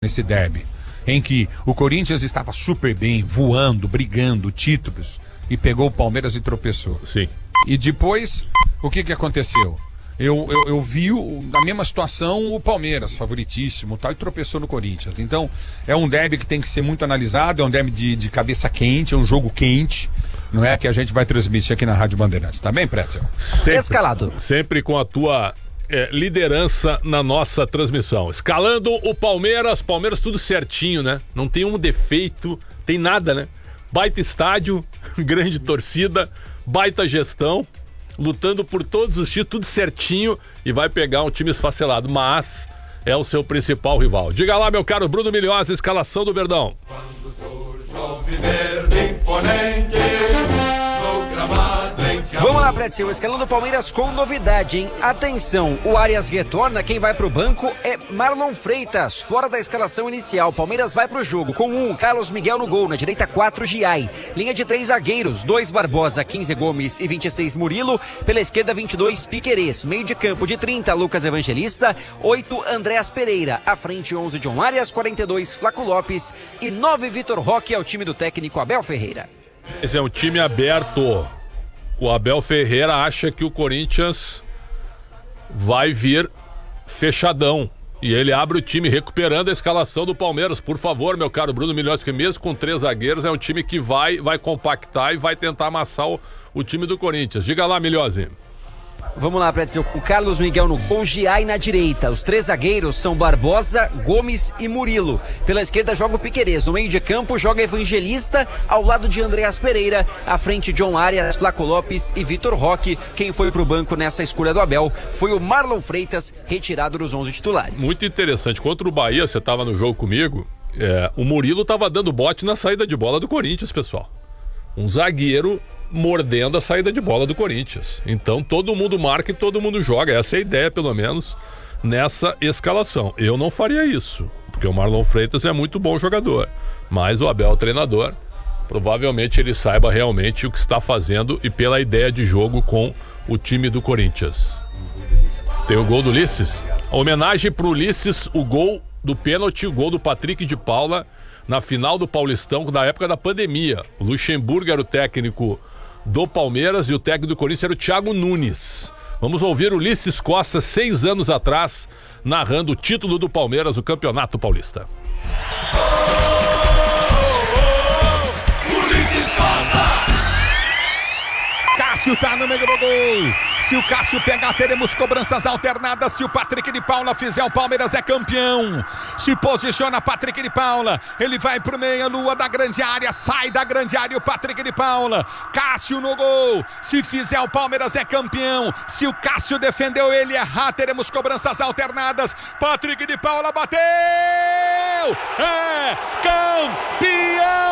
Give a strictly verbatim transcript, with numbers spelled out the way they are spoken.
nesse derby, em que o Corinthians estava super bem, voando, brigando, títulos, e pegou o Palmeiras e tropeçou. Sim. E depois, o que que aconteceu? Eu, eu, eu vi o, na mesma situação o Palmeiras, favoritíssimo, tal, e tropeçou no Corinthians. Então, é um derby que tem que ser muito analisado, é um derby de, de cabeça quente, é um jogo quente, não é, que a gente vai transmitir aqui na Rádio Bandeirantes. Tá bem, Pretzel? Sempre, Escalado. Sempre com a tua é, liderança na nossa transmissão. Escalando o Palmeiras, Palmeiras tudo certinho, né? Não tem um defeito, tem nada, né? Baita estádio, grande torcida, baita gestão, lutando por todos os títulos, tudo certinho, e vai pegar um time esfacelado, mas é o seu principal rival. Diga lá, meu caro Bruno Milhosa, escalação do Verdão. Quando surge o alviverde imponente, no gramado em que a Vamos lá, Pretzel, escalando o Palmeiras com novidade, hein? Atenção, o Arias retorna, quem vai pro banco é Marlon Freitas, fora da escalação inicial. Palmeiras vai pro jogo com um, Carlos Miguel no gol, na direita quatro, Giai. Linha de três zagueiros, dois Barbosa, quinze Gomes e vinte e seis Murilo. Pela esquerda, vinte e dois Piquerez. Meio de campo de trinta, Lucas Evangelista. oito, Andréas Pereira. À frente, onze, John Arias, quarenta e dois, Flaco Lopes. E nove, Vitor Roque, é o time do técnico Abel Ferreira. Esse é um time aberto. O Abel Ferreira acha que o Corinthians vai vir fechadão. E ele abre o time recuperando a escalação do Palmeiras. Por favor, meu caro Bruno Milhões, que mesmo com três zagueiros é um time que vai, vai compactar e vai tentar amassar o, o time do Corinthians. Diga lá, Milhose. Vamos lá, Pretzel, o Carlos Miguel no gol, Giai na direita. Os três zagueiros são Barbosa, Gomes e Murilo. Pela esquerda joga o Piquerez. No meio de campo joga Evangelista, ao lado de Andréas Pereira. À frente, John Arias, Flaco Lopes e Vitor Roque. Quem foi pro banco nessa escolha do Abel foi o Marlon Freitas, retirado dos onze titulares. Muito interessante. Contra o Bahia, você estava no jogo comigo, é, o Murilo estava dando bote na saída de bola do Corinthians, pessoal. Um zagueiro mordendo a saída de bola do Corinthians. Então todo mundo marca e todo mundo joga. Essa é a ideia, pelo menos, nessa escalação. Eu não faria isso, porque o Marlon Freitas é muito bom jogador, mas o Abel, o treinador, provavelmente ele saiba realmente o que está fazendo e pela ideia de jogo com o time do Corinthians. Tem o gol do Ulisses. A homenagem pro Ulisses, o gol do pênalti, o gol do Patrick de Paula na final do Paulistão, na época da pandemia. O Luxemburgo era o técnico do Palmeiras e o técnico do Corinthians era o Thiago Nunes. Vamos ouvir o Ulisses Costa, seis anos atrás, narrando o título do Palmeiras, o Campeonato Paulista. Ulisses Costa! Cássio tá no meio do gol. Se o Cássio pegar, teremos cobranças alternadas. Se o Patrick de Paula fizer, o Palmeiras é campeão. Se posiciona Patrick de Paula. Ele vai pro meia-lua da grande área. Sai da grande área o Patrick de Paula. Cássio no gol. Se fizer, o Palmeiras é campeão. Se o Cássio defendeu, ele errar, teremos cobranças alternadas. Patrick de Paula bateu. É campeão.